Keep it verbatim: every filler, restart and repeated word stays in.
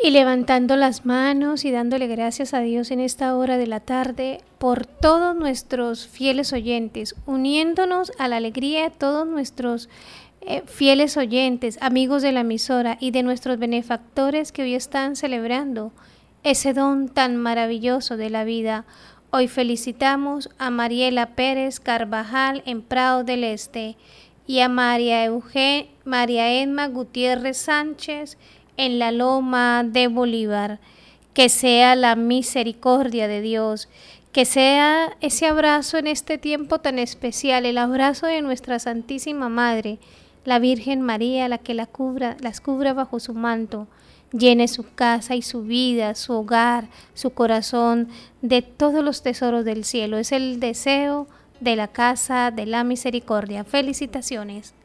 Y levantando las manos y dándole gracias a Dios en esta hora de la tarde por todos nuestros fieles oyentes, uniéndonos a la alegría de todos nuestros eh, fieles oyentes, amigos de la emisora y de nuestros benefactores que hoy están celebrando ese don tan maravilloso de la vida. Hoy felicitamos a Mariela Pérez Carvajal en Prado del Este y a María, Eugen, María Edma Gutiérrez Sánchez en la Loma de Bolívar. Que sea la misericordia de Dios, que sea ese abrazo en este tiempo tan especial, el abrazo de nuestra Santísima Madre, la Virgen María, la que la cubra, las cubra bajo su manto, llene su casa y su vida, su hogar, su corazón de todos los tesoros del cielo. Es el deseo de la Casa de la Misericordia. Felicitaciones.